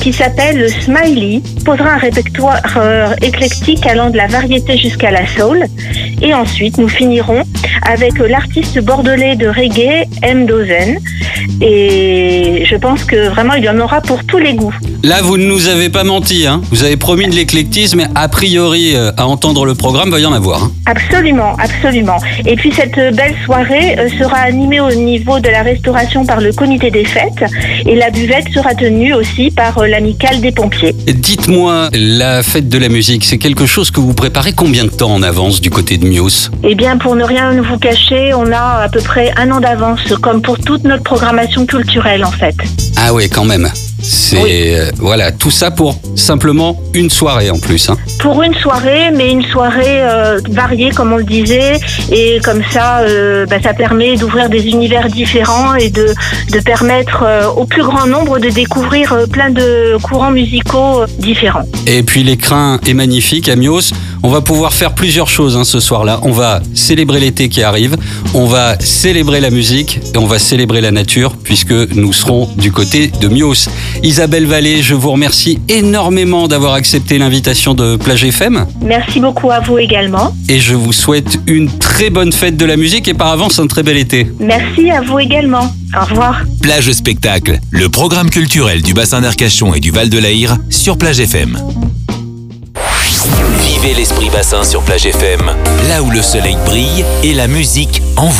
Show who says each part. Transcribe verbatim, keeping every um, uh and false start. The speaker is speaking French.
Speaker 1: qui s'appelle le Smiley. On posera un répertoire euh, éclectique allant de la variété jusqu'à la soul. Et ensuite, nous finirons avec l'artiste bordelais de reggae, M. Dozen. Et je pense que vraiment, il y en aura pour tous les goûts.
Speaker 2: Là, vous ne nous avez pas menti, hein. Vous avez promis de l'éclectisme, mais a priori, euh, à entendre le programme, va y en avoir. Hein.
Speaker 1: Absolument, absolument. Et puis cette belle soirée euh, sera animée au niveau de la restauration par le comité des fêtes et la buvette sera tenue aussi par euh, l'amicale des pompiers.
Speaker 2: Dites-moi, la fête de la musique, c'est quelque chose que vous préparez combien de temps en avance du côté de Mios ?
Speaker 1: Eh bien, pour ne rien vous cacher, on a à peu près un an d'avance, comme pour toute notre programmation culturelle en fait.
Speaker 2: Ah ouais, quand même. C'est
Speaker 1: Oui.
Speaker 2: euh, voilà, tout ça pour simplement une soirée en plus. Hein.
Speaker 1: Pour une soirée, mais une soirée euh, variée comme on le disait, et comme ça, euh, bah, ça permet d'ouvrir des univers différents et de, de permettre euh, au plus grand nombre de découvrir euh, plein de courants musicaux euh, différents.
Speaker 2: Et puis l'écrin est magnifique à Mios. On va pouvoir faire plusieurs choses hein, ce soir-là. On va célébrer l'été qui arrive, on va célébrer la musique et on va célébrer la nature puisque nous serons du côté de Mios. Isabelle Vallée, je vous remercie énormément d'avoir accepté l'invitation de Plage F M.
Speaker 1: Merci beaucoup à vous également.
Speaker 2: Et je vous souhaite une très bonne fête de la musique et par avance un très bel été.
Speaker 1: Merci à vous également. Au revoir.
Speaker 3: Plage Spectacle, le programme culturel du bassin d'Arcachon et du Val de l'Aïr sur Plage F M. Vivez l'esprit bassin sur Plage F M, là où le soleil brille et la musique envoie.